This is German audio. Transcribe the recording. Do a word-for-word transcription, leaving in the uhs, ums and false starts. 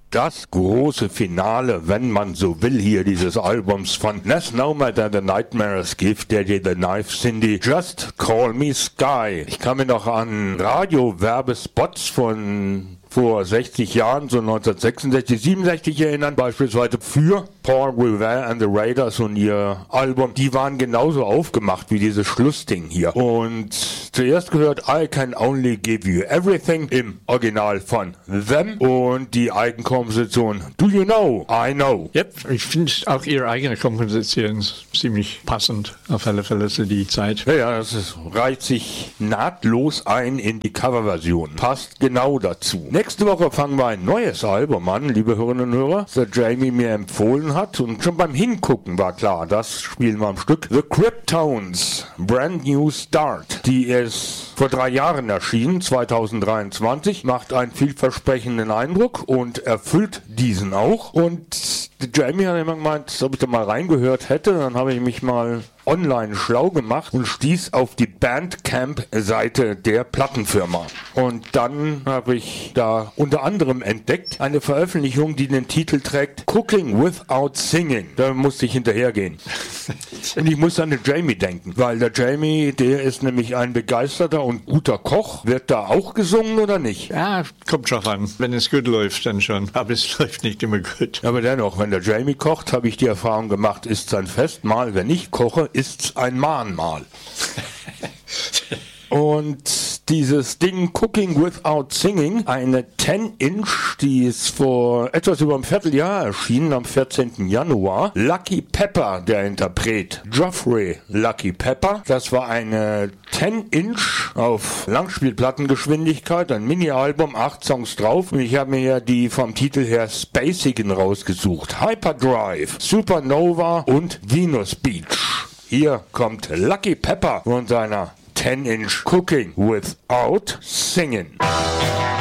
das große Finale, wenn man so will, hier dieses Albums von There's No Matter the Nightmares Give, Daddy the Knife, Cindy, Just Call Me Sky. Ich kann mich noch an Radio-Werbespots von vor sechzig Jahren, so neunzehnhundertsechsundsechzig, siebenundsechzig erinnern, beispielsweise für Paul Revere and the Raiders und ihr Album. Die waren genauso aufgemacht wie dieses Schlussding hier. Und zuerst gehört I Can Only Give You Everything im Original von Them und die Eigenkomposition Do You Know, I Know. Yep, ich finde auch ihre eigene Komposition ziemlich passend, auf alle Fälle zu die Zeit. Ja, ja, das ist, reiht sich nahtlos ein in die Coverversion. Passt genau dazu. Nächste Woche fangen wir ein neues Album an, liebe Hörerinnen und Hörer, das Jamie mir empfohlen hat. Und schon beim Hingucken war klar, das spielen wir am Stück. The Cryptones, Brand New Start. Die ist vor drei Jahren erschienen, zweitausenddreiundzwanzig. Macht einen vielversprechenden Eindruck und erfüllt diesen auch. Und Jamie hat immer gemeint, ob ich da mal reingehört hätte. Dann habe ich mich mal online schlau gemacht und stieß auf die Bandcamp-Seite der Plattenfirma. Und dann habe ich da unter anderem entdeckt eine Veröffentlichung, die den Titel trägt Cooking Without Singing. Da musste ich hinterhergehen. Und ich musste an den Jamie denken, weil der Jamie, der ist nämlich ein begeisterter und guter Koch. Wird da auch gesungen oder nicht? Ja, kommt schon an. Wenn es gut läuft, dann schon. Aber es läuft nicht immer gut. Aber dennoch, wenn der Jamie kocht, habe ich die Erfahrung gemacht, ist es ein Festmahl. Wenn ich koche, ist es ein Mahnmal. Und dieses Ding Cooking Without Singing, eine zehn Inch, die ist vor etwas über einem Vierteljahr erschienen, am vierzehnten Januar. Lucky Pepper, der Interpret, Geoffrey Lucky Pepper. Das war eine zehn Inch auf Langspielplattengeschwindigkeit, ein Mini-Album, acht Songs drauf. Und ich habe mir ja die vom Titel her Spacigen rausgesucht. Hyperdrive, Supernova und Venus Beach. Hier kommt Lucky Pepper von seiner zehn Inch Cooking Without Singing.